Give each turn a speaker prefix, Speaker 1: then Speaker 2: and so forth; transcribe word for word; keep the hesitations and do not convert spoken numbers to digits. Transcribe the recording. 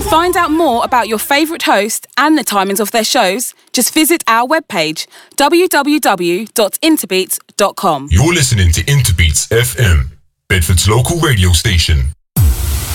Speaker 1: find out more about your favourite host and the timings of their shows, just visit our webpage, w w w dot interbeats dot com.
Speaker 2: You're listening to Interbeats F M, Bedford's local radio station.